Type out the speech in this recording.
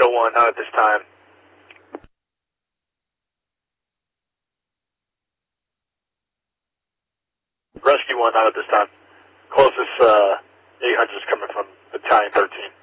Delta 1, not at this time. Rescue 1, not at this time. Closest 800 is coming from Battalion 13.